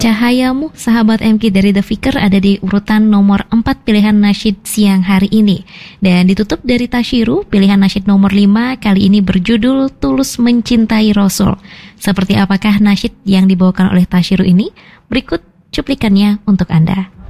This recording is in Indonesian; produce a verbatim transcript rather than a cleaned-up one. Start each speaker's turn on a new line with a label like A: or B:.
A: Cahayamu, sahabat M K dari The Vicar, ada di urutan nomor empat pilihan nasyid siang hari ini. Dan ditutup dari Tashiru, pilihan nasyid nomor lima, kali ini berjudul Tulus Mencintai Rasul. Seperti apakah nasyid yang dibawakan oleh Tashiru ini? Berikut cuplikannya untuk Anda.